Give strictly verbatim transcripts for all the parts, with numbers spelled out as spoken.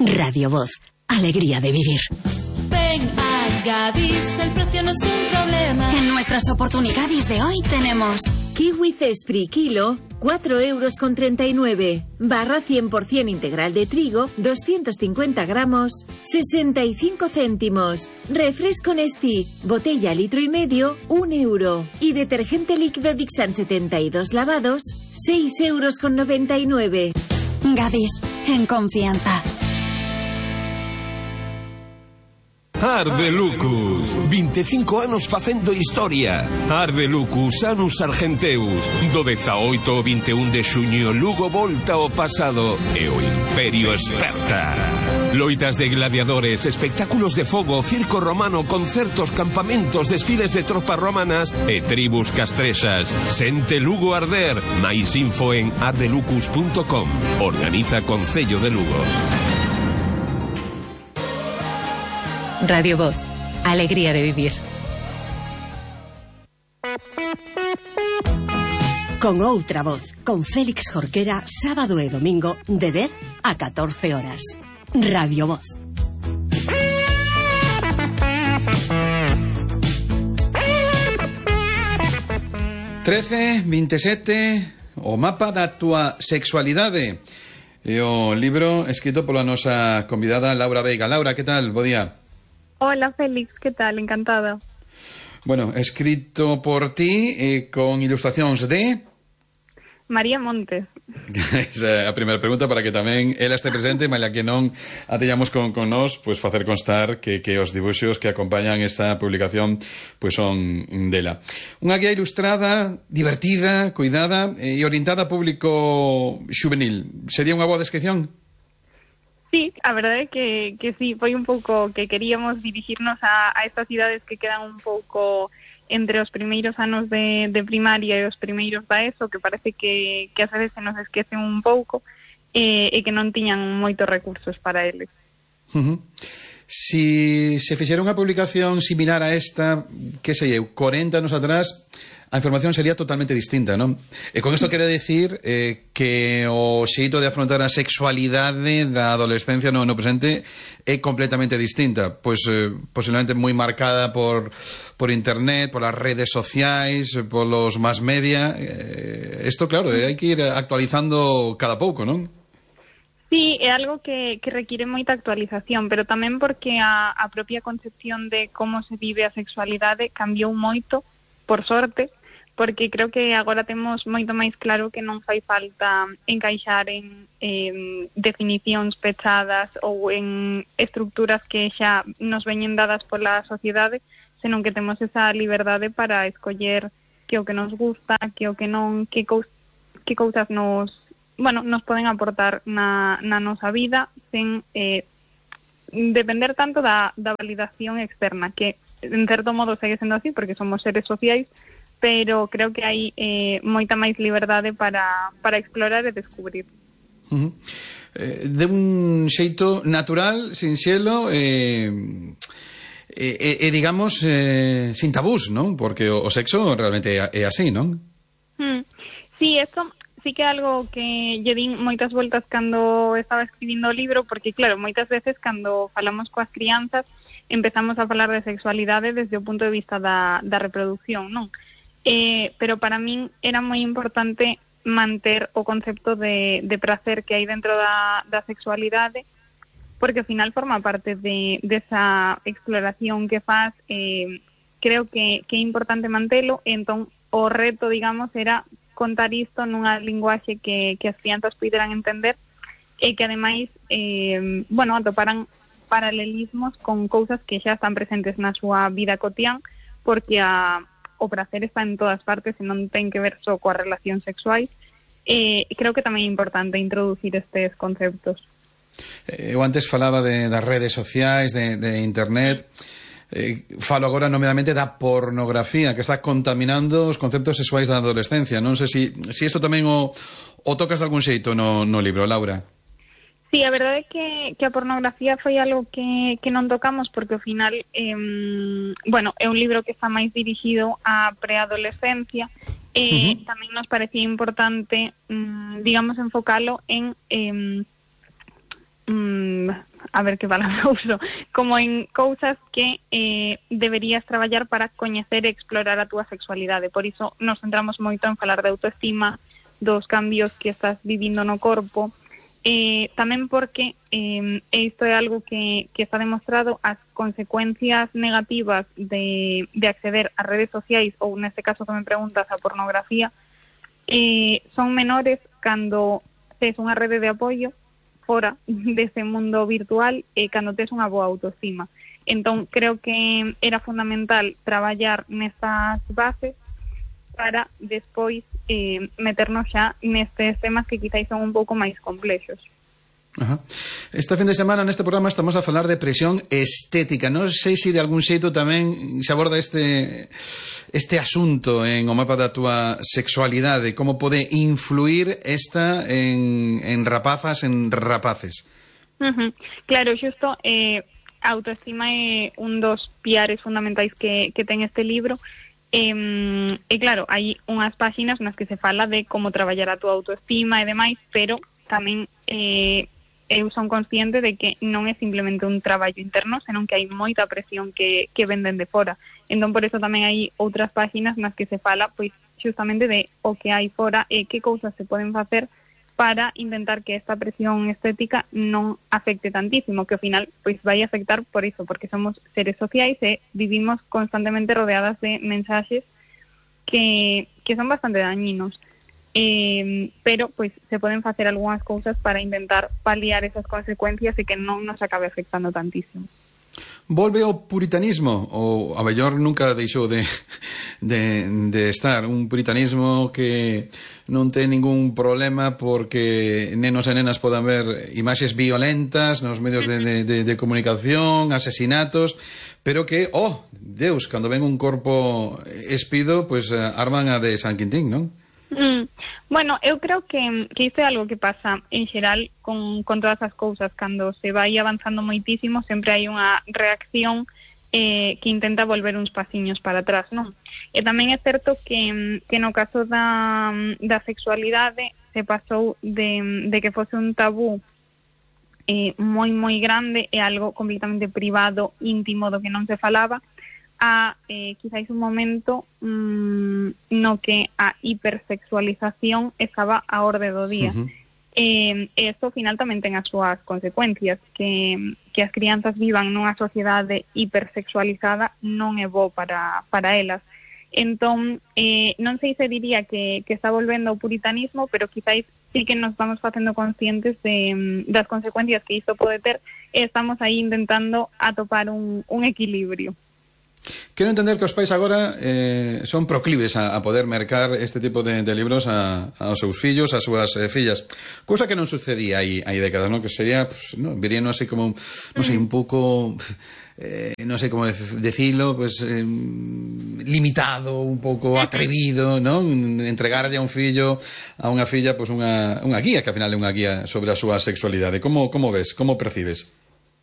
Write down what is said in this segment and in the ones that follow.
Radio Voz, alegría de vivir. Ven a Gadis, el precio no es un problema. En nuestras oportunidades de hoy tenemos kiwi Cespri kilo, cuatro euros con treinta y nueve. Barra cien por ciento integral de trigo, doscientos cincuenta gramos, sesenta y cinco céntimos. Refresco Nestí, botella litro y medio, un euro. Y detergente líquido Dixan setenta y dos lavados, seis euros con noventa y nueve. Gadis, en confianza. Arde Lucus, veinticinco anos facendo historia. Arde Lucus, Anus Argenteus. Do dezaoito ao vinte e un de xuño, Lugo volta ao pasado e o Imperio esperta. Loitas de gladiadores, espectáculos de fogo, circo romano, concertos, campamentos, desfiles de tropas romanas e tribus castrexas. Sente Lugo arder. Mais info en ardelucus punto com. Organiza Concello de Lugo. Radio Voz, alegría de vivir. Con outra voz, con Félix Jorquera, sábado e domingo de dez a catorce horas. Radio Voz. trece, veintisiete, o mapa da túa sexualidade. E o libro escrito pola nosa convidada Laura Veiga. Laura, que tal? Bo día. Hola Félix, ¿qué tal? Encantada. Bueno, escrito por ti eh, con ilustracións de... María Montes. Esa é a primeira pregunta para que tamén ela este presente, malia que non a teñamos con, con nós, pois facer constar que, que os dibuixos que acompañan esta publicación pois son dela. Unha guía ilustrada, divertida, cuidada e orientada a público xuvenil. Sería unha boa descripción? Sí, a verdade é que, que sí, foi un pouco que queríamos dirigirnos a, a estas idades que quedan un pouco entre os primeiros anos de, de primaria e os primeiros da ESO, que parece que, que ás veces se nos esquecen un pouco e, e que non tiñan moitos recursos para eles. Uh-huh. Si se fixera unha publicación similar a esta, que sei eu, corenta anos atrás, a información sería totalmente distinta, non? E con isto quero dicir eh, que o xeito de afrontar a sexualidade da adolescencia no, no presente é completamente distinta, pois eh, posiblemente moi marcada por, por internet, polas redes sociais, polos mass media. Isto, eh, claro, eh, hai que ir actualizando cada pouco, non? Sí, é algo que, que requiere moita actualización, pero tamén porque a, a propia concepción de como se vive a sexualidade cambiou moito, por sorte, porque creo que agora temos moito máis claro que non fai falta encaixar en eh, definicións pechadas ou en estructuras que xa nos veñen dadas pola sociedade, senón que temos esa liberdade para escoller que o que nos gusta, que o que non, que, cous, que cousas nos, bueno, nos poden aportar na, na nosa vida sen eh, depender tanto da, da validación externa, que en certo modo segue sendo así porque somos seres sociais, pero creo que hai eh, moita máis liberdade para, para explorar e descubrir. Uh-huh. Eh, de un xeito natural, sinxelo, e, eh, eh, eh, digamos, eh, sin tabús, non? Porque o, o sexo realmente é, é así, non? Mm. Sí, eso sí que é algo que lle din moitas voltas cando estaba escribindo o libro, porque, claro, moitas veces cando falamos coas crianzas empezamos a falar de sexualidade desde o punto de vista da, da reproducción, non? Eh, pero para min era moi importante manter o concepto de, de prazer que hai dentro da, da sexualidade, porque ao final forma parte de, de esa exploración que faz. Eh, creo que, que é importante mantelo, e entón o reto, digamos, era contar isto nunha linguaxe que, que as crianzas puderan entender e que ademais eh, bueno, atoparan paralelismos con cousas que xa están presentes na súa vida cotián, porque a o prazer está en todas partes e non ten que ver só coa relación sexual. E eh, creo que tamén é importante introducir estes conceptos. Eu antes falaba de, das redes sociais, de, de internet. Eh, falo agora nomeadamente da pornografía, que está contaminando os conceptos sexuais da adolescencia. Non sei se si, si isto tamén o, o tocas de algún xeito no, no libro, Laura. Sí, a verdade é que, que a pornografía foi algo que, que non tocamos porque ao final, eh, bueno, é un libro que está máis dirixido á preadolescencia e uh-huh. tamén nos parecía importante, mm, digamos, enfocalo en, eh, mm, a ver que palabra uso, como en cousas que eh, deberías traballar para coñecer e explorar a túa sexualidade. Por iso nos centramos moito en falar de autoestima, dos cambios que estás vivindo no corpo, eh, tamén porque eh, isto é algo que, que está demostrado, as consecuencias negativas de, de acceder a redes sociais, ou neste caso que me preguntas a pornografía, eh, son menores cando tes unha rede de apoio fora dese mundo virtual e cando tes unha boa autoestima. Entón, creo que era fundamental traballar nestas bases para despois eh, meternos xa nestes temas que quizáis son un pouco máis complexos. Ajá. Esta fin de semana neste programa estamos a falar de presión estética. Non sei se de algún xeito tamén se aborda este este asunto en o mapa da túa sexualidade, como pode influir esta en, en rapazas, en rapaces. Uh-huh. Claro, xusto eh, a autoestima é un dos piares fundamentais que, que ten este libro. E, e claro, hai unhas páxinas nas que se fala de como traballar a túa autoestima e demais, pero tamén eh, eu son consciente de que non é simplemente un traballo interno, senón que hai moita presión que, que venden de fora. Entón, por eso tamén hai outras páxinas nas que se fala pois justamente de o que hai fora e que cousas se poden facer para intentar que esta presión estética non afecte tantísimo, que ao final pois vai afectar por iso, porque somos seres sociais e vivimos constantemente rodeadas de mensaxes que, que son bastante dañinos. Eh, pero pois se poden facer algunhas cousas para intentar paliar esas consecuencias e que non nos acabe afectando tantísimo. Volve o puritanismo, ou a mellor nunca deixou de, de, de estar un puritanismo que non ten ningún problema porque nenos e nenas podan ver imaxes violentas nos medios de, de, de, de comunicación, asesinatos, pero que, oh, Deus, cando ven un corpo espido, pues arman a de San Quintín, non? Mm. Bueno, eu creo que, que isto é algo que pasa en xeral con, con todas as cousas. Cando se vai avanzando moitísimo sempre hai unha reacción eh, que intenta volver uns pasiños para atrás, non? E tamén é certo que, que no caso da, da sexualidade se pasou de, de que fose un tabú eh, moi moi grande e algo completamente privado, íntimo, do que non se falaba, a eh, quizáis un momento mmm, no que a hipersexualización estaba a orde do día. Uh-huh. E eh, isto ao final tamén ten as súas consecuencias, que, que as crianzas vivan nunha sociedade hipersexualizada non é bo para, para elas. Entón, eh, non sei se diría que, que está volvendo ao puritanismo, pero quizáis sí que nos estamos facendo conscientes de, das consecuencias que isto pode ter e estamos aí intentando atopar un, un equilibrio. Quero entender que os pais agora eh, son proclives a, a poder mercar este tipo de, de libros a, aos seus fillos, ás súas eh, fillas, cousa que non sucedía aí, aí décadas, non? Que sería, pues, no, virían así como, non sei, un pouco eh, non sei como decirlo, pues eh, limitado, un pouco atrevido, non? Entregarlle a un fillo, a unha filla, pues unha, unha guía, que ao final é unha guía sobre a súa sexualidade. Como, como ves, como percibes?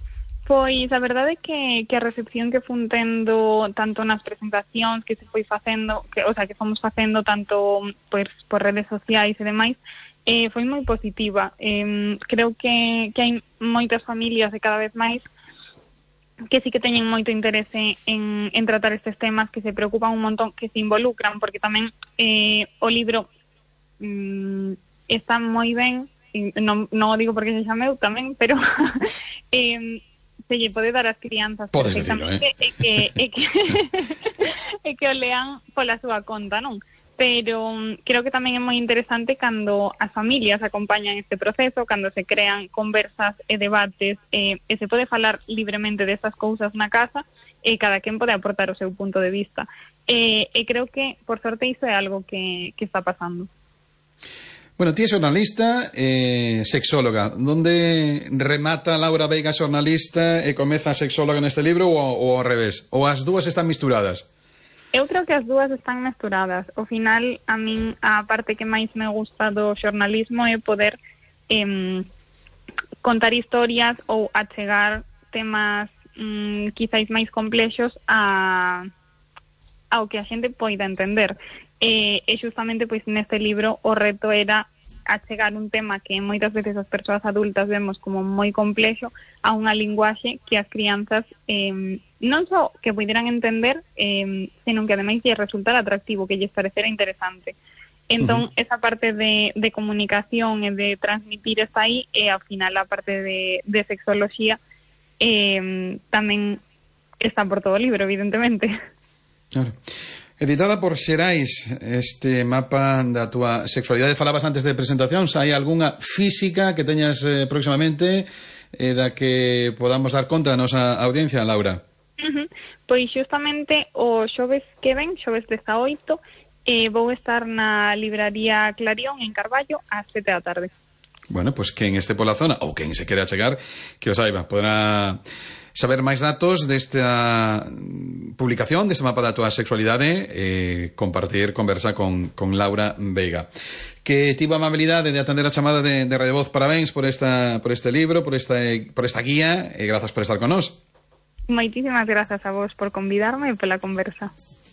Pois a verdade é que, que a recepción que fun tendo tanto nas presentacións que se foi facendo, que, o sea, que fomos facendo tanto pois, por redes sociais e demais, eh, foi moi positiva. Eh, creo que, que hai moitas familias e cada vez máis que sí que teñen moito interese en, en tratar estes temas, que se preocupan un montón, que se involucran, porque tamén eh, o libro mm, está moi ben, non, non o digo porque se chameu tamén, pero eh, se lle pode dar ás crianzas perfectamente, eh? e que, e que, e que o lean pola súa conta, non? Pero um, creo que tamén é moi interesante cando as familias acompañan este proceso, cando se crean conversas e debates e, e se pode falar libremente destas cousas na casa e cada quen pode aportar o seu punto de vista. E, e creo que, por sorte, iso é algo que, que está pasando. Bueno, ti é xornalista e eh, sexóloga. Donde remata Laura Veiga xornalista e comeza sexóloga neste libro ou, ou ao revés? Ou as dúas están misturadas? Eu creo que as dúas están misturadas. Ao final, a min, a parte que máis me gusta do xornalismo é poder eh, contar historias ou achegar temas mm, quizáis máis complexos a, ao que a xente poida entender. E, e justamente pois neste libro o reto era achegar un tema que moitas veces as persoas adultas vemos como moi complexo a unha linguaxe que as crianzas eh, non só que puderan entender, eh, senón que ademais lle resultar atractivo, que lles parecera interesante. Entón, uh-huh. esa parte de, de comunicación e de transmitir está aí, e ao final a parte de, de sexoloxía eh, tamén está por todo o libro, evidentemente. Claro. Editada por Xerais, este mapa da túa sexualidade. Falabas antes de presentacións, hai algunha física que teñas eh, próximamente eh, da que podamos dar conta a nosa audiencia, Laura? Uh-huh. Pois xustamente o xoves que ven, xoves dezaoito, eh, vou estar na libraría Clarión en Carballo ás sete da tarde. Bueno, pois pues quen este pola zona ou quen se quere achegar, que o saiba, poderá saber máis datos desta publicación, deste mapa da túa sexualidade, eh, compartir conversa con, con Laura Veiga, que tivo a amabilidade de atender a chamada de, de Radio Voz. Parabéns por esta por este libro, por esta, por esta guía, e grazas por estar con nós. Moitísimas grazas a vos por convidarme e pola conversa.